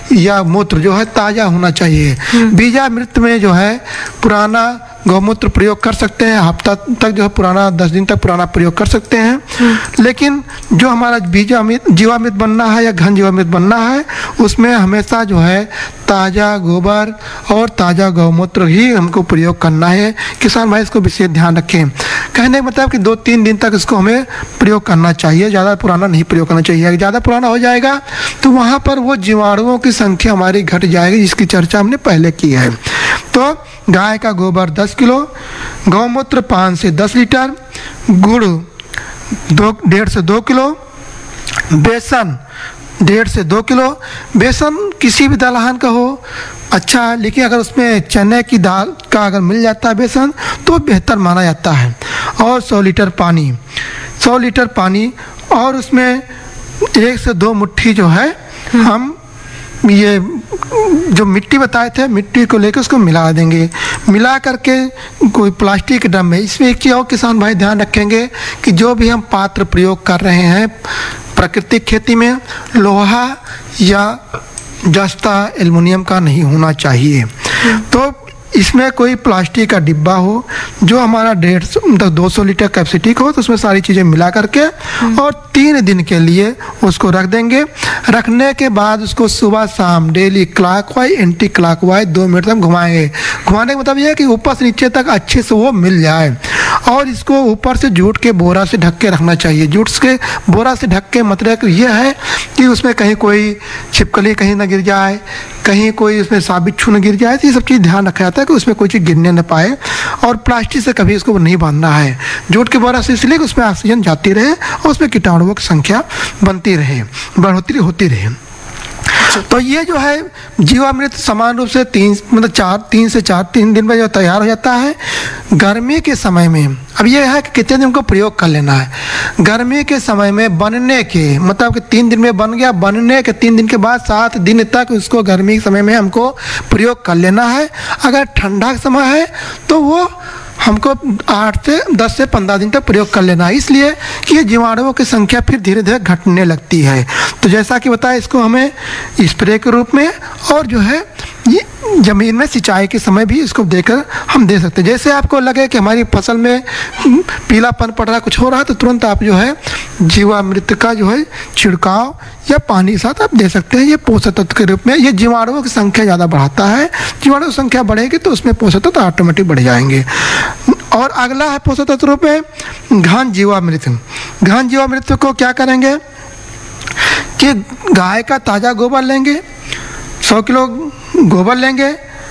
या मूत्र जो है ताज़ा होना चाहिए। बीजामृत में जो है पुराना गौमूत्र प्रयोग कर सकते हैं, हफ्ता तक जो है पुराना, 10 दिन तक पुराना प्रयोग कर सकते हैं। लेकिन जो हमारा जीवामृत बनना है या घन जीवामृत बनना है, उसमें हमेशा जो है ताज़ा गोबर और ताज़ा गौमूत्र ही हमको प्रयोग करना है। किसान भाई इसको विशेष ध्यान रखें। कहने का मतलब कि 2-3 दिन तक इसको हमें प्रयोग करना चाहिए, ज़्यादा पुराना नहीं प्रयोग करना चाहिए। अगर ज़्यादा पुराना हो जाएगा तो वहाँ पर वो जीवाणुओं की संख्या हमारी घट जाएगी, जिसकी चर्चा हमने पहले की है। तो गाय का गोबर 10 किलो, गौमूत्र 5 से 10 लीटर, गुड़ 1.5 से 2 किलो, बेसन 1.5 से 2 किलो। बेसन किसी भी दलहन का हो अच्छा है, लेकिन अगर उसमें चने की दाल का अगर मिल जाता है बेसन तो बेहतर माना जाता है। और 100 लीटर पानी, 100 लीटर पानी, और उसमें 1 से 2 मुट्ठी जो है हम ये जो मिट्टी बताए थे, मिट्टी को लेकर उसको मिला देंगे। मिला करके कोई प्लास्टिक ड्रम में, इसमें एक चीज़ और किसान भाई ध्यान रखेंगे कि जो भी हम पात्र प्रयोग कर रहे हैं प्राकृतिक खेती में, लोहा या जस्ता एल्युमिनियम का नहीं होना चाहिए। तो इसमें कोई प्लास्टिक का डिब्बा हो जो हमारा 200 लीटर कैपेसिटी का हो, तो उसमें सारी चीज़ें मिला करके और 3 दिन के लिए उसको रख देंगे। रखने के बाद उसको सुबह शाम daily clockwise anti clockwise 2 minute तक घुमाएंगे। घुमाने का मतलब यह है कि ऊपर से नीचे तक अच्छे से वो मिल जाए। और इसको ऊपर से जूट के बोरा से ढक के रखना चाहिए। जूट के बोरा से ढक के मतलब यह है कि उसमें कहीं कोई छिपकली कहीं ना गिर जाए, कहीं कोई उसमें साबित छू न गिर जाए। तो ये सब चीज़ ध्यान रखा जाता है कि उसमें कोई चीज़ गिरने न पाए। और प्लास्टिक से कभी इसको नहीं बांधना है। जूट के बोरा से इसलिए कि उसमें ऑक्सीजन जाती रहे और उसमें कीटाणुओं की संख्या बनती रहे, बढ़ोतरी होती रहे। तो ये जो है जीवामृत समान रूप से 3 से 4 दिन में जो तैयार हो जाता है। गर्मी के समय में अब ये है कि कितने दिन को प्रयोग कर लेना है। गर्मी के समय में बनने के मतलब कि 3 दिन में बन गया, बनने के 3 दिन के बाद 7 दिन तक उसको गर्मी के समय में हमको प्रयोग कर लेना है। अगर ठंडा का समय है तो वो हमको 10 से 15 दिन तक प्रयोग कर लेना है, इसलिए कि ये जीवाणुओं की संख्या फिर धीरे धीरे घटने लगती है। तो जैसा कि बताया, इसको हमें स्प्रे के रूप में और जो है ये ज़मीन में सिंचाई के समय भी इसको देकर हम दे सकते हैं। जैसे आपको लगे कि हमारी फसल में पीलापन पड़ रहा है, कुछ हो रहा है, तो तुरंत आप जो है जीवामृत का जो है छिड़काव या पानी के साथ आप दे सकते हैं। ये पोषक तत्व के रूप में ये जीवाणुओं की संख्या ज़्यादा बढ़ाता है। जीवाणु की संख्या बढ़ेगी तो उसमें पोषक तत्व ऑटोमेटिक बढ़ जाएंगे। और अगला है पोषक तत्व रूप में घन जीवामृत। घन जीवामृत को क्या करेंगे कि गाय का ताज़ा गोबर लेंगे, 100 किलो गोबर लेंगे,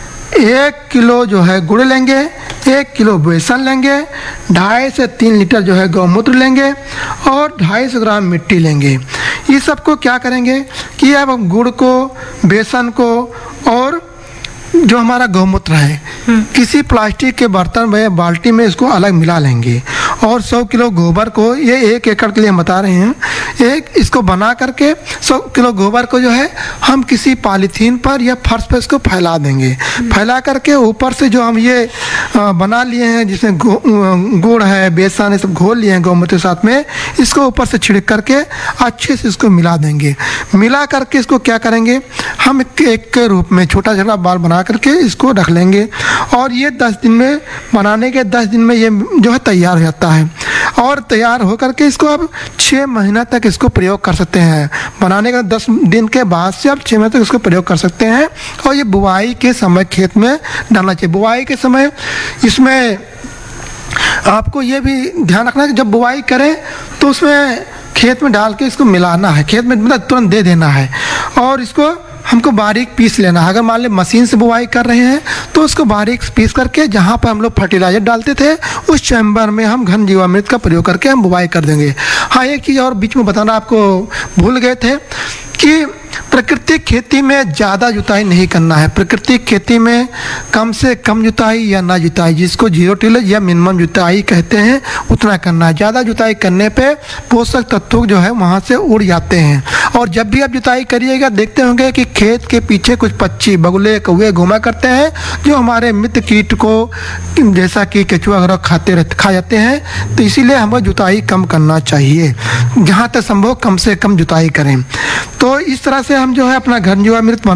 1 किलो जो है गुड़ लेंगे, 1 किलो बेसन लेंगे, 2.5 से 3 लीटर जो है गौमूत्र लेंगे और 250 ग्राम मिट्टी लेंगे। ये सबको क्या करेंगे कि अब हम गुड़ को, बेसन को और जो हमारा गौमूत्र है किसी प्लास्टिक के बर्तन में, बाल्टी में इसको अलग मिला लेंगे। और 100 किलो गोबर को, ये 1 एकड़ के लिए हम बता रहे हैं, इसको बना करके 100 किलो गोबर को जो है हम किसी पॉलीथीन पर या फर्श पर इसको फैला देंगे। फैला करके ऊपर से जो हम ये बना लिए हैं जिसमें गुड़ है, बेसन, ये सब घोल लिए हैं गौमूत्र के साथ में, इसको ऊपर से छिड़क करके अच्छे से इसको मिला देंगे। मिला करके इसको क्या करेंगे, हम एक के रूप में छोटा छोटा बाल बना करके इसको रख लेंगे। और ये 10 दिन में, बनाने के 10 दिन में ये जो है तैयार हो जाता है। और तैयार हो करके इसको अब 6 महीना तक इसको प्रयोग कर सकते हैं। बनाने के 10 दिन के बाद से आप 6 महीने तक इसको प्रयोग कर सकते हैं। और ये बुआई के समय खेत में डालना चाहिए। बुआई के समय इसमें आपको ये भी ध्यान रखना है कि जब बुआई करें तो उसमें खेत में डाल के इसको मिलाना है, खेत में मतलब तुरंत दे देना है। और इसको हमको बारीक पीस लेना है। अगर मान लें मशीन से बुआई कर रहे हैं तो उसको बारीक पीस करके जहाँ पर हम लोग फर्टिलाइजर डालते थे उस चैम्बर में हम घन जीवामृत का प्रयोग करके हम बुआई कर देंगे। हाँ, एक चीज़ और बीच में बताना आपको भूल गए थे कि प्राकृतिक खेती में ज़्यादा जुताई नहीं करना है। प्राकृतिक खेती में कम से कम जुताई या ना जुताई, जिसको 0 टिलेज या मिनिमम जुताई कहते हैं, उतना करना है। ज़्यादा जुताई करने पे पोषक तत्व जो है वहाँ से उड़ जाते हैं। और जब भी आप जुताई करिएगा देखते होंगे कि खेत के पीछे कुछ पक्षी, बगुले, कौवे घूमा करते हैं जो हमारे मित्र कीट को जैसा कि केचुआ वगैरह खा जाते हैं। तो इसीलिए हमें जुताई कम करना चाहिए, जहाँ तक संभव कम से कम जुताई करें। तो इस तरह से हम जो है अपना घन जीवामृत